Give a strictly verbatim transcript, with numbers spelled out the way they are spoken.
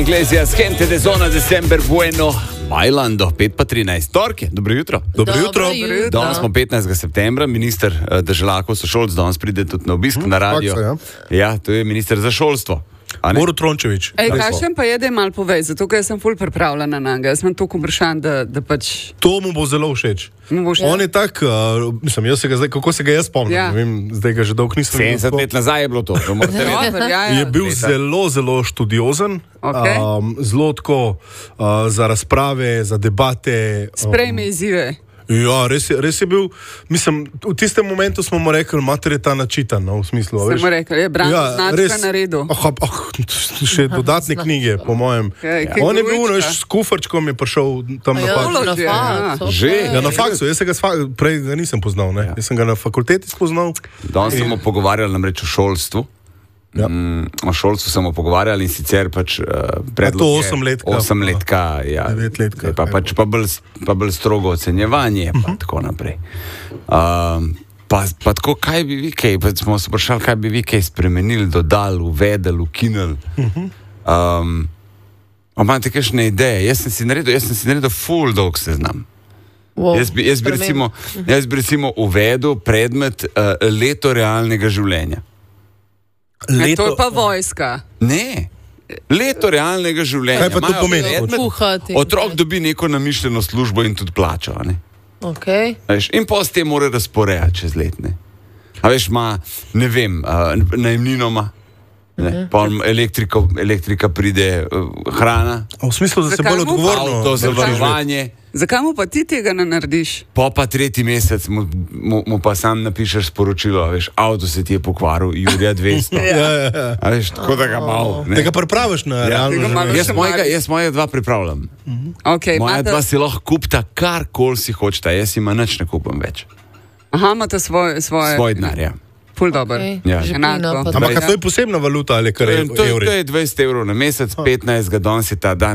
Iglesias, gente de zona december bueno, bailando, pet pa trinajst, torke, dobro jutro. Dobro jutro. Danes smo petnajstega septembra, minister uh, Deželako Sošolc, danes pride tudi na obisk hmm, na radio. faksa, ja. ja, to je minister za šolstvo. Borut Trončević. Ej, kakšen pa je, da je malo povej, zato ker sem ful pripravljena na njega. Jaz imam toliko vprašanj, da, da pač... To mu bo zelo všeč. Bo všeč. On je tak, uh, mislim, jaz se ga zdaj, kako se ga jaz spomnim, Ja. ne vem, zdaj ga že dolgo nisem videl. sedemdeset let nazaj je bilo to, to morate vedeti. Dober, ja, ja. Je bil Leta. zelo, zelo študiozen, Okej. um, zelo tako uh, za razprave, za debate. Um, Sprejme izzive. Ja, res je, res je bil, mislim, v tistem momentu smo mu rekli, mater je ta načitan, no, v smislu, a veš. Sem mu rekel, je Branko ja, značka na redu. Oh, oh, še dodatne knjige, po mojem. Kaj, kaj On je bil, dvojčka? veš, s kufarčkom je prišel tam na Ja, faks. na Že, ja. faks. Že? Ja, na faksu, jaz se ga sva, prej ga nisem poznal, ne. Jaz sem ga na fakulteti spoznal. Danes smo pogovarjali namreč o šolstvu. Ja. Mm, o šolstvu smo pogovarjali in sicer pač uh, predlog A to je osemletka? osemletka, ja, Devetletka, je pa, kaj pač pa, bolj, pa bolj strogo ocenjevanje, pa tako naprej. Um, pa, pa tako, kaj bi vi kaj, pa smo se vprašali, kaj bi vi kaj spremenili, dodali, uvedeli, ukinili. Um, a imate kakšne ideje? Jaz sem si naredil, jaz sem si naredil full dolg seznam. Wow. Jaz bi, jaz, bi recimo, jaz bi recimo uvedel predmet uh, leto realnega življenja. E, to je pa vojska. Ne, leto realnega življenja. Kaj pa to Imajo pomeni? predmet, Kuhati. Otrok dobi neko namišljeno službo in tudi plačo. a Ne? Okay. A Veš, in pa s tem mora razporejati čez let. Ne? A veš, ima, ne vem, uh, najemnino ima, ne? Pa elektriko, elektrika pride, uh, hrana, V smislu, da se Zakaj bolj mu- odgovorno. avto, začneš živeti. zavarovanje. Zakaj mu pa ti tega ne narediš? Po pa tretji mesec mu, mu, mu pa sam napišeš sporočilo, a veš, avto se ti je pokvaril, Jurija dvesto. Ja, ja, ja. A veš, tako da ga malo. Da ga pripraviš na realno Tega malo življenje. Jaz mojega, jaz mojega dva pripravljam. Okay, Moja imate, dva si lahko kupta karkoli si hočeta, jaz ima nič ne kupam več. aha, imate svoje, svoje, Svoj denar, ja. Ful dober. Okay. Ja. Enako. Ampak a to je posebna valuta ali kar je To, je- to evri? je dvajset evrov na mesec, petnajst ga danes je ta dan.